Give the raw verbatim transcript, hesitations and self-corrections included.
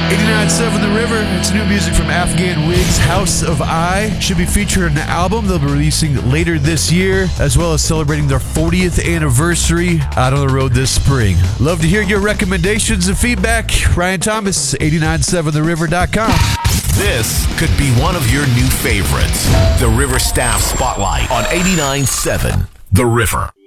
eighty-nine point seven The River. It's new music from Afghan Wigs. House of I should be featured in an album they'll be releasing later this year, as well as celebrating their fortieth anniversary out on the road this spring. Love to hear your recommendations and feedback. Ryan Thomas, eighty nine seven the river dot com. This could be one of your new favorites. The River Staff Spotlight on eighty-nine point seven The River.